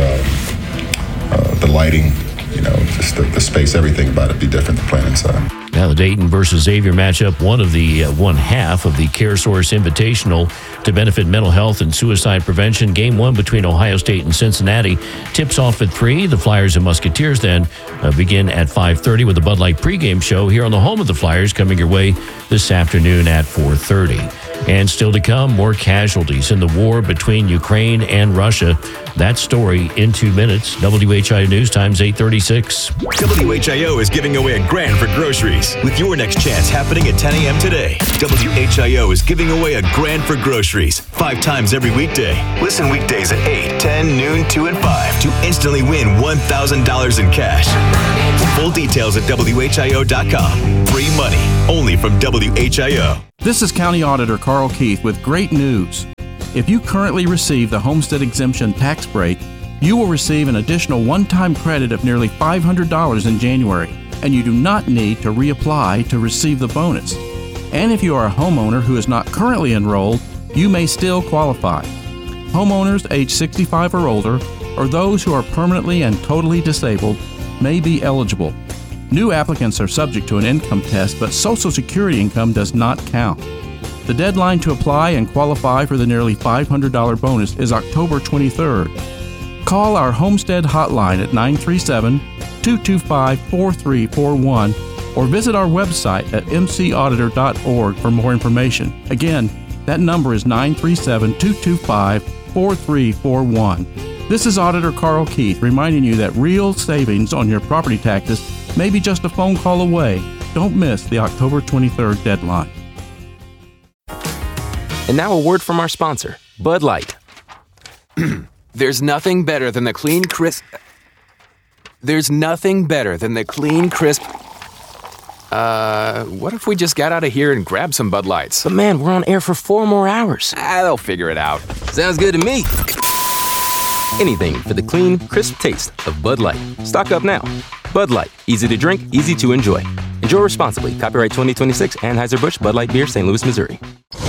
uh, uh, the lighting, you know, just the, the space, everything about it be different than playing inside. Now the Dayton versus Xavier matchup, one of the uh, one half of the CareSource Invitational to benefit mental health and suicide prevention. Game one between Ohio State and Cincinnati tips off at three. The Flyers and Musketeers then uh, begin at five thirty with the Bud Light pregame show here on the home of the Flyers coming your way this afternoon at four thirty. And still to come, more casualties in the war between Ukraine and Russia. That story in two minutes. W H I O News Times eight thirty-six. W H I O is giving away a grand for groceries with your next chance happening at ten a.m. today. W H I O is giving away a grand for groceries five times every weekday. Listen weekdays at eight, ten, noon, two, and five to instantly win one thousand dollars in cash. Full details at W H I O dot com. Free money only from W H I O. This is County Auditor Carl Keith with great news. If you currently receive the Homestead Exemption tax break, you will receive an additional one-time credit of nearly five hundred dollars in January, and you do not need to reapply to receive the bonus. And if you are a homeowner who is not currently enrolled, you may still qualify. Homeowners age sixty-five or older, or those who are permanently and totally disabled, may be eligible. New applicants are subject to an income test, but Social Security income does not count. The deadline to apply and qualify for the nearly five hundred dollars bonus is October twenty-third. Call our Homestead hotline at nine three seven, two two five, four three four one or visit our website at m c auditor dot org for more information. Again, that number is nine three seven, two two five, four three four one. This is Auditor Carl Keith reminding you that real savings on your property taxes may be just a phone call away. Don't miss the October twenty-third deadline. And now a word from our sponsor, Bud Light. There's nothing better than the clean, crisp... There's nothing better than the clean, crisp... Uh, what if we just got out of here and grabbed some Bud Lights? But man, we're on air for four more hours. Ah, they'll figure it out. Sounds good to me. Anything for the clean, crisp taste of Bud Light. Stock up now. Bud Light. Easy to drink, easy to enjoy. Enjoy responsibly. Copyright twenty twenty-six, Anheuser-Busch, Bud Light Beer, Saint Louis, Missouri.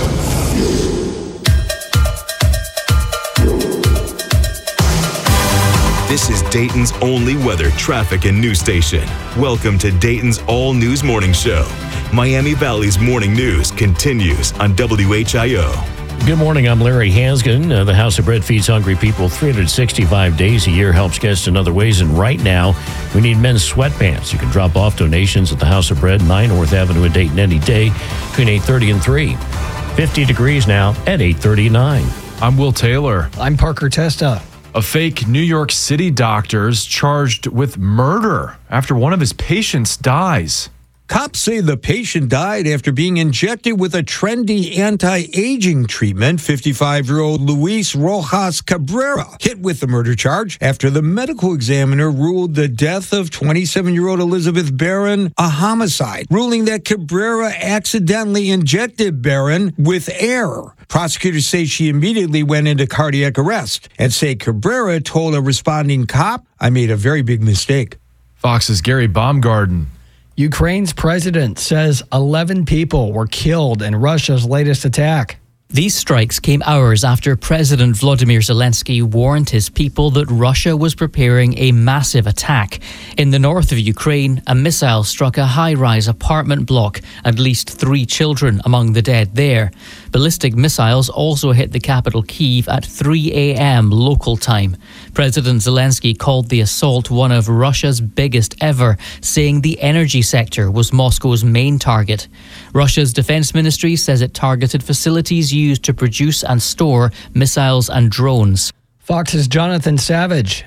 This is Dayton's only weather, traffic, and news station. Welcome to Dayton's All News Morning Show. Miami Valley's morning news continues on W H I O. Good morning, I'm Larry Hansgen. Uh, the House of Bread feeds hungry people three hundred sixty-five days a year, helps guests in other ways, and right now we need men's sweatpants. You can drop off donations at the House of Bread, nine North Avenue in Dayton any day between eight thirty and three. fifty degrees now at eight thirty-nine. I'm Will Taylor. I'm Parker Testa. A fake New York City doctor's charged with murder after one of his patients dies. Cops say the patient died after being injected with a trendy anti-aging treatment. fifty-five-year-old Luis Rojas Cabrera hit with the murder charge after the medical examiner ruled the death of twenty-seven-year-old Elizabeth Barron a homicide, ruling that Cabrera accidentally injected Barron with air. Prosecutors say she immediately went into cardiac arrest and say Cabrera told a responding cop, "I made a very big mistake." Fox's Gary Baumgarten. Ukraine's president says eleven people were killed in Russia's latest attack. These strikes came hours after President Volodymyr Zelensky warned his people that Russia was preparing a massive attack. In the north of Ukraine, a missile struck a high-rise apartment block, at least three children among the dead there. Ballistic missiles also hit the capital Kyiv at three a.m. local time. President Zelensky called the assault one of Russia's biggest ever, saying the energy sector was Moscow's main target. Russia's defense ministry says it targeted facilities used to produce and store missiles and drones. Fox's Jonathan Savage.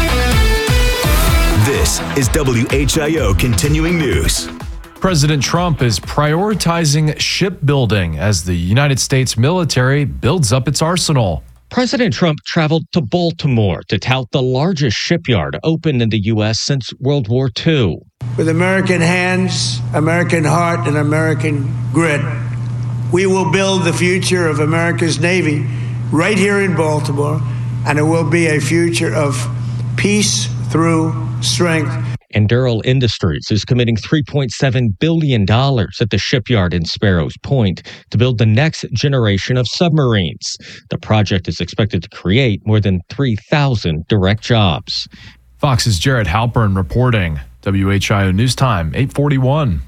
This is W H I O Continuing News. President Trump is prioritizing shipbuilding as the United States military builds up its arsenal. President Trump traveled to Baltimore to tout the largest shipyard opened in the U S since World War Two. With American hands, American heart, and American grit, We will build the future of America's Navy right here in Baltimore, and it will be a future of peace through strength. Endural Industries is committing three point seven billion dollars at the shipyard in Sparrows Point to build the next generation of submarines. The project is expected to create more than three thousand direct jobs. Fox's Jared Halpern reporting. W H I O News Time, eight forty-one.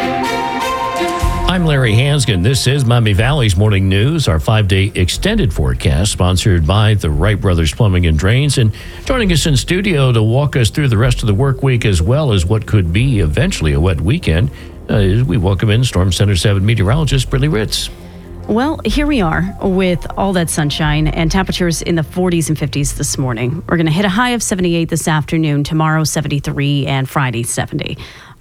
I'm Larry Hansgen. This is Miami Valley's Morning News, our five-day extended forecast, sponsored by the Wright Brothers Plumbing and Drains. And joining us in studio to walk us through the rest of the work week, as well as what could be eventually a wet weekend, uh, we welcome in Storm Center seven meteorologist Brittany Ritz. Well, here we are with all that sunshine and temperatures in the forties and fifties this morning. We're going to hit a high of seventy-eight this afternoon, tomorrow seventy-three, and Friday seventy.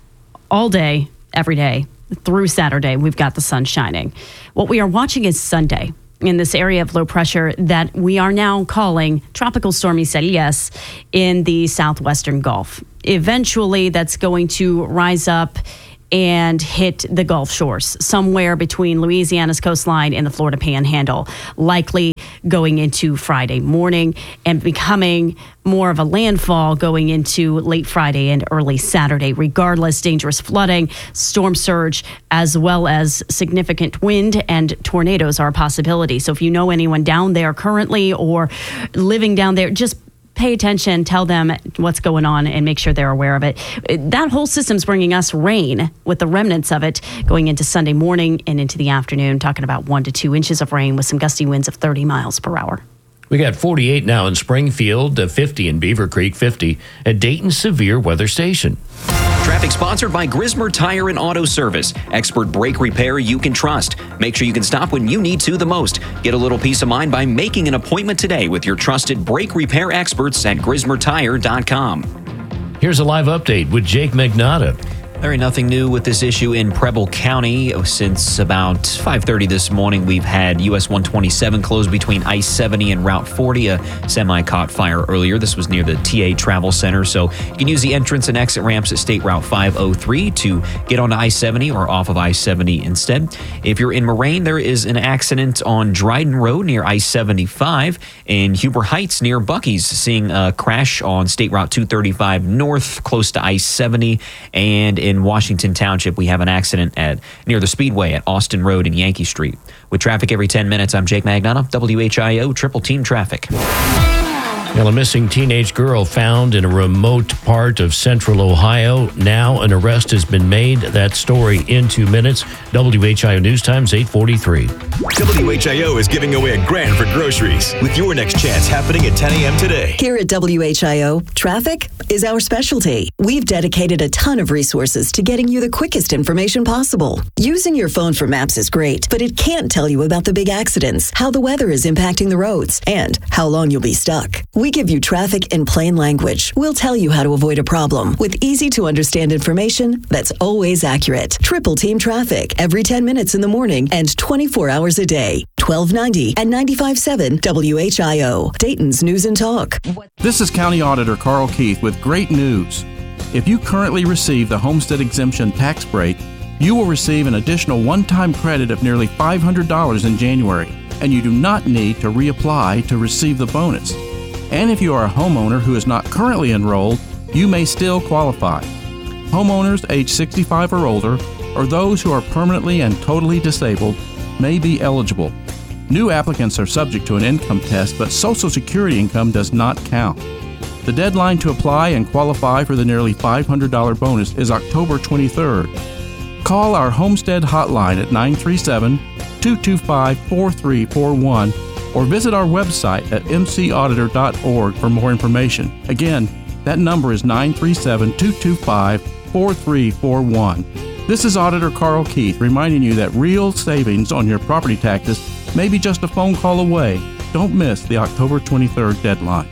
All day, every day, through Saturday, we've got the sun shining. What we are watching is Sunday in this area of low pressure that we are now calling Tropical Storm Isaias in the southwestern Gulf. Eventually, that's going to rise up and hit the Gulf shores, somewhere between Louisiana's coastline and the Florida Panhandle, likely going into Friday morning and becoming more of a landfall going into late Friday and early Saturday. Regardless, dangerous flooding, storm surge, as well as significant wind and tornadoes are a possibility. So if you know anyone down there currently or living down there, just pay attention, tell them what's going on, and make sure they're aware of it. That whole system's bringing us rain with the remnants of it going into Sunday morning and into the afternoon, talking about one to two inches of rain with some gusty winds of thirty miles per hour. We got forty-eight now in Springfield, uh, fifty in Beaver Creek, fifty at Dayton Severe Weather Station. Traffic sponsored by Grismer Tire and Auto Service. Expert brake repair you can trust. Make sure you can stop when you need to the most. Get a little peace of mind by making an appointment today with your trusted brake repair experts at grismer tire dot com. Here's a live update with Jake Magnotta. Larry, nothing new with this issue in Preble County. Since about five thirty this morning, we've had U S one twenty-seven closed between I seventy and Route forty. A semi caught fire earlier. This was near the T A Travel Center, so you can use the entrance and exit ramps at State Route five oh three to get onto I seventy or off of I seventy instead. If you're in Moraine, there is an accident on Dryden Road near I seventy-five. In Huber Heights near Buc-ee's, seeing a crash on State Route two thirty-five north close to I seventy. And in In Washington Township, we have an accident at near the Speedway at Austin Road and Yankee Street. With traffic every ten minutes, I'm Jake Magnotta, W H I O Triple Team Traffic. Well, a missing teenage girl found in a remote part of central Ohio. Now an arrest has been made. That story in two minutes. W H I O News Times, eight forty-three. W H I O is giving away a grand for groceries with your next chance happening at ten a.m. today. Here at W H I O, traffic is our specialty. We've dedicated a ton of resources to getting you the quickest information possible. Using your phone for maps is great, but it can't tell you about the big accidents, how the weather is impacting the roads, and how long you'll be stuck. We give you traffic in plain language. We'll tell you how to avoid a problem with easy-to-understand information that's always accurate. Triple Team Traffic every ten minutes in the morning and twenty-four hours a day. twelve ninety and ninety-five point seven W H I O, Dayton's News and Talk. This is County Auditor Carl Keith with great news. If you currently receive the Homestead Exemption tax break, you will receive an additional one-time credit of nearly five hundred dollars in January, and you do not need to reapply to receive the bonus. And if you are a homeowner who is not currently enrolled, you may still qualify. Homeowners age sixty-five or older, or those who are permanently and totally disabled, may be eligible. New applicants are subject to an income test, but Social Security income does not count. The deadline to apply and qualify for the nearly five hundred dollars bonus is October twenty-third. Call our Homestead hotline at nine three seven, two two five, four three four one or visit our website at m c auditor dot org for more information. Again, that number is nine three seven, two two five, four three four one. This is Auditor Carl Keith reminding you that real savings on your property taxes may be just a phone call away. Don't miss the October twenty-third deadline.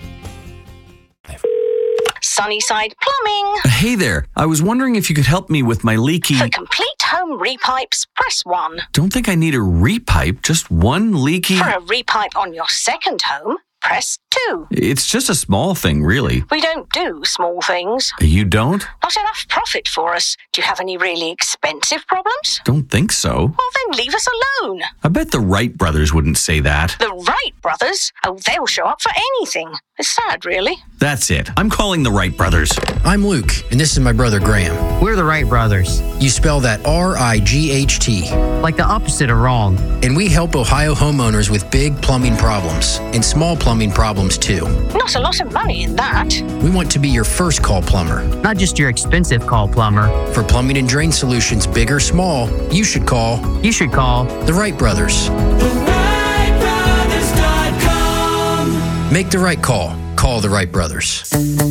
Sunnyside Plumbing. Hey there. I was wondering if you could help me with my leaky... For complete home repipes, press one. Don't think I need a repipe, just one leaky... For a repipe on your second home, press too. It's just a small thing, really. We don't do small things. You don't? Not enough profit for us. Do you have any really expensive problems? Don't think so. Well, then leave us alone. I bet the Wright brothers wouldn't say that. The Wright brothers? Oh, they'll show up for anything. It's sad, really. That's it. I'm calling the Wright brothers. I'm Luke, and this is my brother Graham. We're the Wright brothers. You spell that R I G H T. Like the opposite of wrong. And we help Ohio homeowners with big plumbing problems and small plumbing problems too. Not a lot of money in that. We want to be your first call plumber. Not just your expensive call plumber. For plumbing and drain solutions, big or small, you should call. You should call the Wright brothers. the wright brothers dot com. Make the right call. Call the Wright brothers.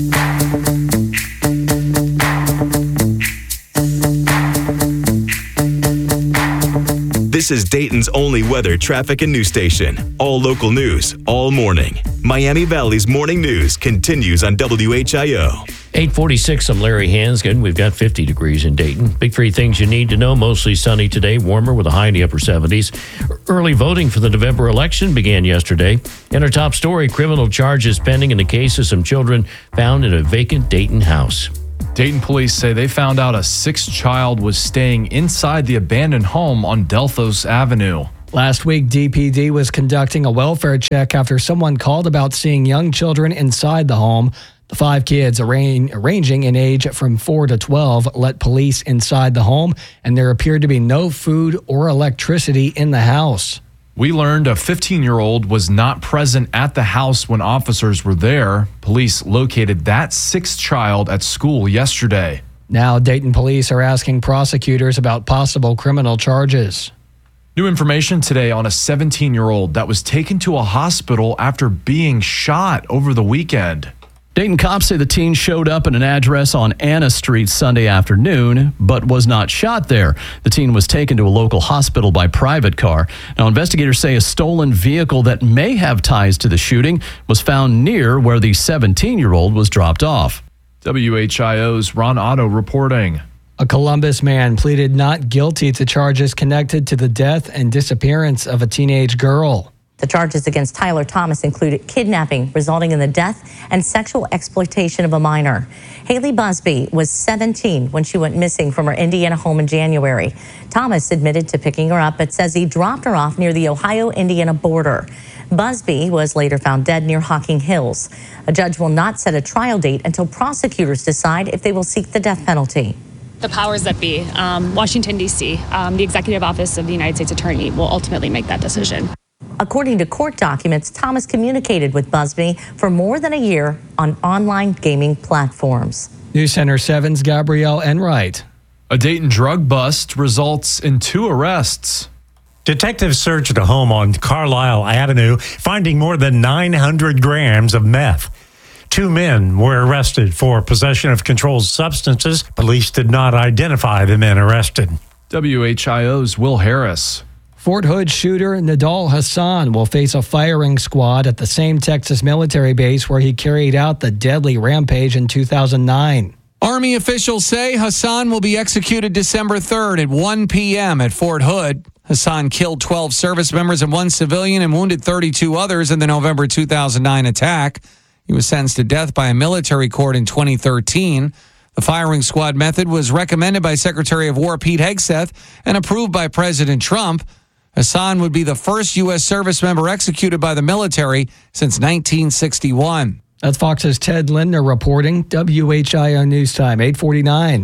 This is Dayton's only weather, traffic, and news station. All local news, all morning. Miami Valley's morning news continues on W H I O. eight forty-six, I'm Larry Hansgen. We've got fifty degrees in Dayton. Big three things you need to know. Mostly sunny today, warmer with a high in the upper seventies. Early voting for the November election began yesterday. And our top story, criminal charges pending in the case of some children found in a vacant Dayton house. Dayton police say they found out a sixth child was staying inside the abandoned home on Delphos Avenue. Last week, D P D was conducting a welfare check after someone called about seeing young children inside the home. The five kids, arra- ranging in age from four to twelve, let police inside the home, and there appeared to be no food or electricity in the house. We learned a fifteen-year-old was not present at the house when officers were there. Police located that sixth child at school yesterday. Now, Dayton police are asking prosecutors about possible criminal charges. New information today on a seventeen-year-old that was taken to a hospital after being shot over the weekend. Dayton cops say the teen showed up at an address on Anna Street Sunday afternoon, but was not shot there. The teen was taken to a local hospital by private car. Now, investigators say a stolen vehicle that may have ties to the shooting was found near where the seventeen-year-old was dropped off. W H I O's Ron Otto reporting. A Columbus man pleaded not guilty to charges connected to the death and disappearance of a teenage girl. The charges against Tyler Thomas included kidnapping, resulting in the death and sexual exploitation of a minor. Haley Busby was seventeen when she went missing from her Indiana home in January. Thomas admitted to picking her up, but says he dropped her off near the Ohio-Indiana border. Busby was later found dead near Hocking Hills. A judge will not set a trial date until prosecutors decide if they will seek the death penalty. The powers that be, um, Washington, D C, um, the Executive Office of the United States Attorney will ultimately make that decision. According to court documents, Thomas communicated with Busby for more than a year on online gaming platforms. News Center seven's Gabrielle Enright. A Dayton drug bust results in two arrests. Detectives searched a home on Carlisle Avenue, finding more than nine hundred grams of meth. Two men were arrested for possession of controlled substances. Police did not identify the men arrested. W H I O's Will Harris. Fort Hood shooter Nadal Hassan will face a firing squad at the same Texas military base where he carried out the deadly rampage in two thousand nine. Army officials say Hassan will be executed December third at one p.m. at Fort Hood. Hassan killed twelve service members and one civilian and wounded thirty-two others in the November two thousand nine attack. He was sentenced to death by a military court in twenty thirteen. The firing squad method was recommended by Secretary of War Pete Hegseth and approved by President Trump. Hassan would be the first U S service member executed by the military since nineteen sixty-one. That's Fox's Ted Lindner reporting. W H I O News Time, eight forty-nine.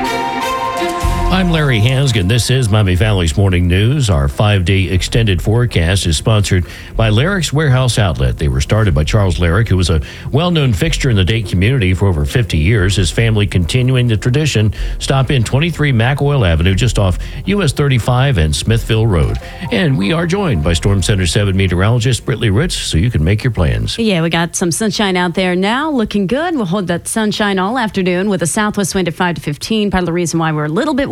I'm Larry Hansgen. This is Miami Valley's Morning News. Our five-day extended forecast is sponsored by Larrick's Warehouse Outlet. They were started by Charles Larrick, who was a well-known fixture in the Dayton community for over fifty years. His family continuing the tradition. Stop in twenty-three Mac Oil Avenue, just off U S thirty-five and Smithville Road. And we are joined by Storm Center seven meteorologist Brittany Ritz, so you can make your plans. Yeah, we got some sunshine out there now, looking good. We'll hold that sunshine all afternoon with a southwest wind at five to fifteen. Part of the reason why we're a little bit warmer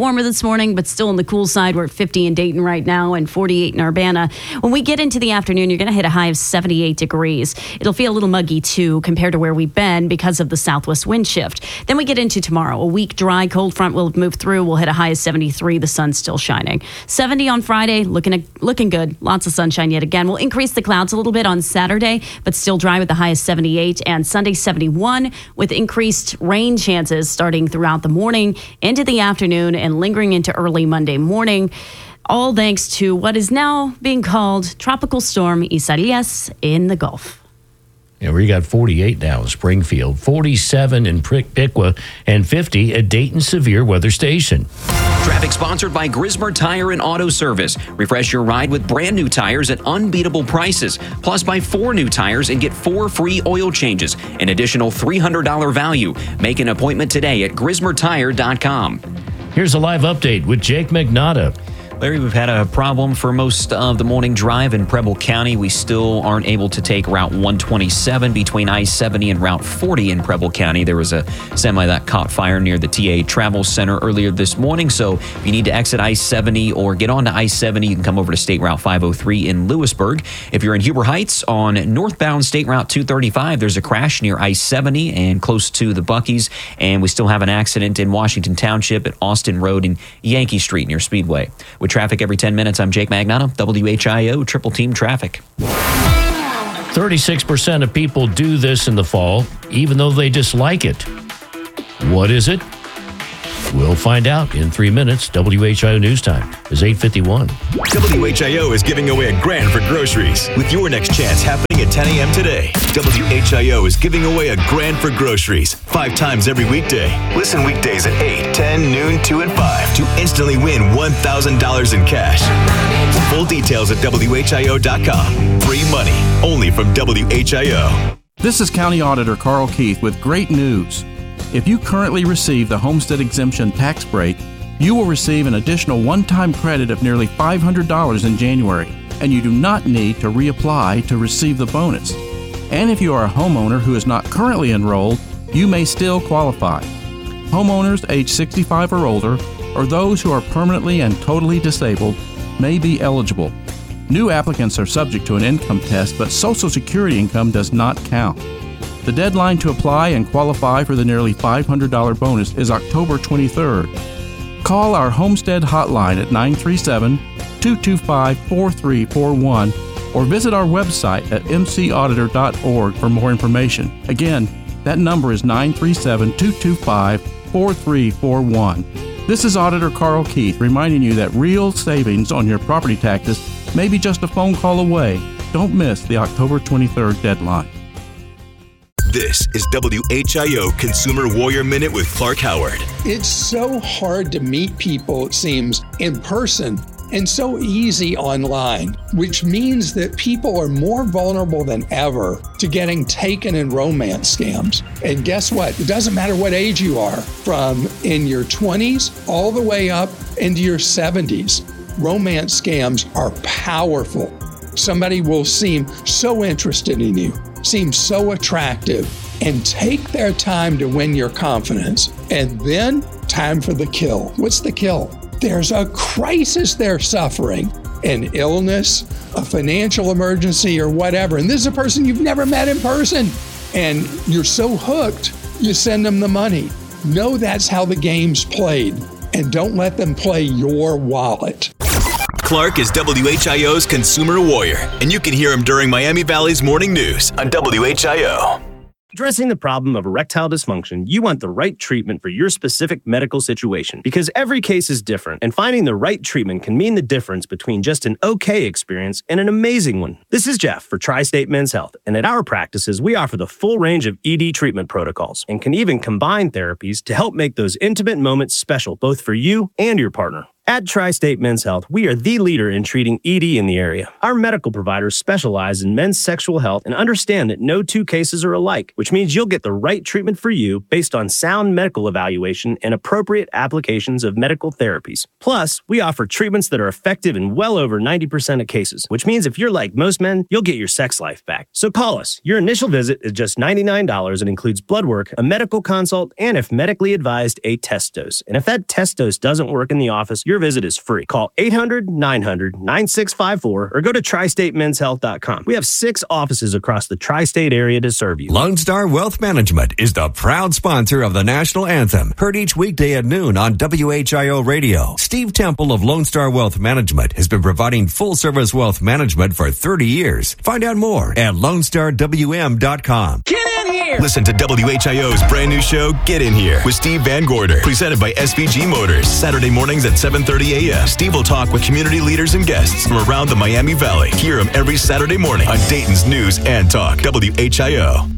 warmer this morning, but still on the cool side. We're at fifty in Dayton right now and forty-eight in Urbana. When we get into the afternoon, you're going to hit a high of seventy-eight degrees. It'll feel a little muggy too compared to where we've been because of the southwest wind shift. Then we get into tomorrow. A weak, dry, cold front will move through. We'll hit a high of seventy-three. The sun's still shining. seventy on Friday, looking looking good. Lots of sunshine yet again. We'll increase the clouds a little bit on Saturday, but still dry with the high of seventy-eight. And Sunday, seventy-one with increased rain chances starting throughout the morning, into the afternoon, and lingering into early Monday morning. All thanks to what is now being called Tropical Storm Isaias in the Gulf. Yeah, we got forty-eight now in Springfield, forty-seven in Piqua, and fifty at Dayton Severe Weather Station. Traffic sponsored by Grismer Tire and Auto Service. Refresh your ride with brand new tires at unbeatable prices. Plus, buy four new tires and get four free oil changes. An additional three hundred dollars value. Make an appointment today at grismer tire dot com. Here's a live update with Jake Magnotta. Larry, we've had a problem for most of the morning drive in Preble County. We still aren't able to take Route one twenty-seven between I seventy and Route forty in Preble County. There was a semi that caught fire near the T A Travel Center earlier this morning. So if you need to exit I seventy or get onto I seventy, you can come over to State Route five oh three in Lewisburg. If you're in Huber Heights on northbound State Route two thirty-five, there's a crash near I seventy and close to the Buc-ee's. And we still have an accident in Washington Township at Austin Road and Yankee Street near Speedway. With traffic every ten minutes, I'm Jake Magnotta, W H I O Triple Team Traffic. thirty-six percent of people do this in the fall, even though they dislike it. What is it? We'll find out in three minutes. W H I O News Time is eight fifty-one. W H I O is giving away a grand for groceries with your next chance happening at ten a.m. today. W H I O is giving away a grand for groceries five times every weekday. Listen weekdays at eight, ten, noon, two, and five to instantly win one thousand dollars in cash. Full details at W H I O dot com. Free money only from W H I O. This is County Auditor Carl Keith with great news. If you currently receive the homestead exemption tax break, you will receive an additional one-time credit of nearly five hundred dollars in January, and you do not need to reapply to receive the bonus. And if you are a homeowner who is not currently enrolled, you may still qualify. Homeowners age sixty-five or older, or those who are permanently and totally disabled, may be eligible. New applicants are subject to an income test, but Social Security income does not count. The deadline to apply and qualify for the nearly five hundred dollars bonus is October twenty-third. Call our Homestead hotline at nine three seven, two two five, four three four one or visit our website at m c auditor dot org for more information. Again, that number is nine three seven, two two five, four three four one. This is Auditor Carl Keith reminding you that real savings on your property taxes may be just a phone call away. Don't miss the October twenty-third deadline. This is W H I O Consumer Warrior Minute with Clark Howard. It's so hard to meet people, it seems, in person, and so easy online, which means that people are more vulnerable than ever to getting taken in romance scams. And guess what? It doesn't matter what age you are, from in your twenties all the way up into your seventies. Romance scams are powerful. Somebody will seem so interested in you, seem so attractive, and take their time to win your confidence. And then, time for the kill. What's the kill? There's a crisis they're suffering, an illness, a financial emergency, or whatever. And this is a person you've never met in person. And you're so hooked, you send them the money. Know that's how the game's played. And don't let them play your wallet. Clark is W H I O's Consumer Warrior, and you can hear him during Miami Valley's Morning News on W H I O. Addressing the problem of erectile dysfunction, you want the right treatment for your specific medical situation because every case is different, and finding the right treatment can mean the difference between just an okay experience and an amazing one. This is Jeff for Tri-State Men's Health, and at our practices, we offer the full range of E D treatment protocols and can even combine therapies to help make those intimate moments special both for you and your partner. At Tri-State Men's Health, we are the leader in treating E D in the area. Our medical providers specialize in men's sexual health and understand that no two cases are alike, which means you'll get the right treatment for you based on sound medical evaluation and appropriate applications of medical therapies. Plus, we offer treatments that are effective in well over ninety percent of cases, which means if you're like most men, you'll get your sex life back. So call us. Your initial visit is just ninety-nine dollars and includes blood work, a medical consult, and if medically advised, a test dose. And if that test dose doesn't work in the office, your visit is free. Call eight hundred, nine hundred, nine six five four or go to tri state men's health dot com. We have six offices across the tri-state area to serve you. Lone Star Wealth Management is the proud sponsor of the national anthem, heard each weekday at noon on W H I O Radio. Steve Temple of Lone Star Wealth Management has been providing full-service wealth management for thirty years. Find out more at lone star w m dot com. Get in here! Listen to W H I O's brand new show, Get In Here, with Steve Van Gorder, presented by S V G Motors. Saturday mornings at seven thirty a.m. Steve will talk with community leaders and guests from around the Miami Valley. Hear him every Saturday morning on Dayton's News and Talk, W H I O.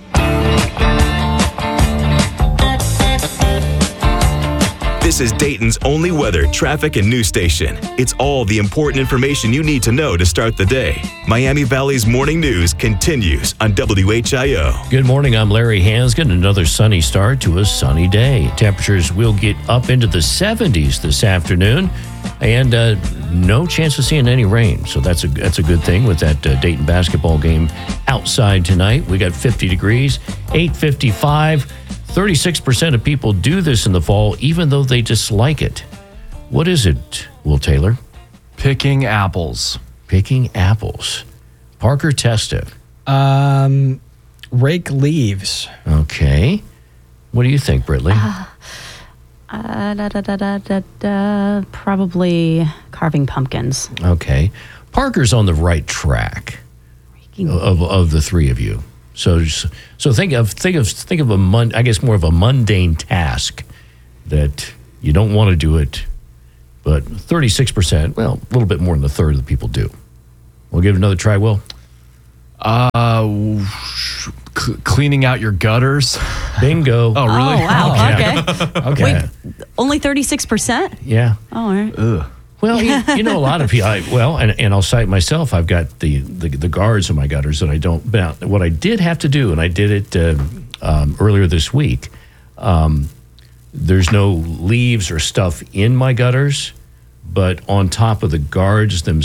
This is Dayton's only weather, traffic, and news station. It's all the important information you need to know to start the day. Miami Valley's morning news continues on W H I O. Good morning. I'm Larry Hansgen. Another sunny start to a sunny day. Temperatures will get up into the seventies this afternoon, and uh, no chance of seeing any rain. So that's a that's a good thing with that uh, Dayton basketball game outside tonight. We got fifty degrees, eight fifty-five. thirty-six percent of people do this in the fall, even though they dislike it. What is it, Will Taylor? Picking apples. Picking apples. Parker, test it. Um, rake leaves. Okay. What do you think, Britley? Uh, uh, da, da, da, da, da, da, probably carving pumpkins. Okay. Parker's on the right track of, of the three of you. So, so think of think of think of a mon, I guess more of a mundane task that you don't want to do it, but thirty-six percent, well, a little bit more than a third of the people do. We'll give it another try, Will. Uh, c- cleaning out your gutters. Bingo. Oh, really? Oh, wow. Yeah. Okay. Okay. Wait, only thirty-six percent? Yeah. Oh, all right. Ugh. Well, you, you know, a lot of people, I, well, and, and I'll cite myself, I've got the, the, the guards in my gutters that I don't, but what I did have to do, and I did it uh, um, earlier this week, um, there's no leaves or stuff in my gutters, but on top of the guards themselves,